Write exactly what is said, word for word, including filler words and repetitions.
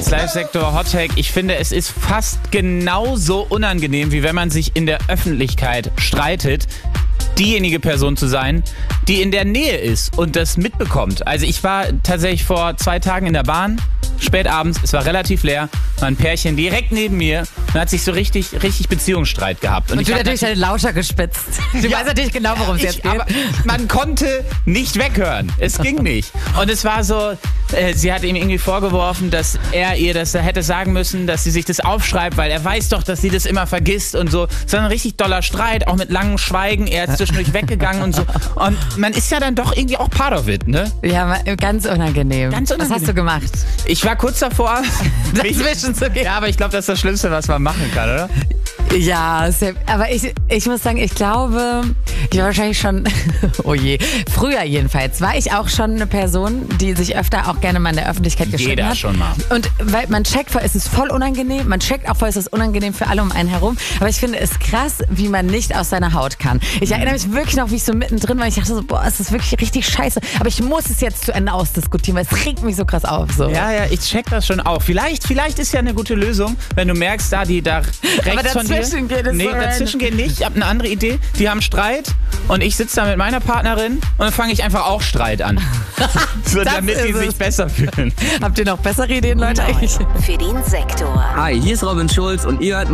eins Live-Sektor Hot Take. Ich finde, es ist fast genauso unangenehm, wie wenn man sich in der Öffentlichkeit streitet, diejenige Person zu sein, die in der Nähe ist und das mitbekommt. Also ich war tatsächlich vor zwei Tagen in der Bahn, spät abends, es war relativ leer, war ein Pärchen direkt neben mir und hat sich so richtig, richtig Beziehungsstreit gehabt. Und, und ich du natürlich deine Lauscher gespitzt. Du ja, weißt natürlich genau, worum es ich, jetzt geht. Aber man konnte nicht weghören. Es ging nicht. Und es war so, äh, sie hat ihm irgendwie vorgeworfen, dass er ihr das hätte sagen müssen, dass sie sich das aufschreibt, weil er weiß doch, dass sie das immer vergisst und so. Es war ein richtig doller Streit, auch mit langem Schweigen. Er ist zwischendurch weggegangen und so. Und man ist ja dann doch irgendwie auch part of it, ne? Ja, ganz unangenehm. Ganz unangenehm. Was hast du gemacht? Ich war kurz davor, dazwischen zu gehen. Ja, aber ich glaube, das ist das Schlimmste, was man machen kann, oder? Ja, aber ich, ich muss sagen, ich glaube, ich war wahrscheinlich schon, oh je, früher jedenfalls, war ich auch schon eine Person, die sich öfter auch gerne mal in der Öffentlichkeit gestritten Jeder hat. schon mal. Und weil man checkt vor, es ist voll unangenehm, man checkt auch vor, es ist unangenehm für alle um einen herum, aber ich finde es krass, wie man nicht aus seiner Haut kann. Ich mhm. erinnere mich wirklich noch, wie ich so mittendrin war, ich dachte so, boah, es ist wirklich richtig scheiße, aber ich muss es jetzt zu Ende ausdiskutieren, weil es regt mich so krass auf. So. Ja, ja, ich check das schon auch. Vielleicht, vielleicht ist ja eine gute Lösung, wenn du merkst, da die da rechts von dir. Geht es nee, so dazwischen geht nicht. Ich habe eine andere Idee. Die haben Streit und ich sitze da mit meiner Partnerin und dann fange ich einfach auch Streit an. so, damit sie sich besser fühlen. Habt ihr noch bessere Ideen, Leute? Für den Sektor. Hi, hier ist Robin Schulz und ihr hört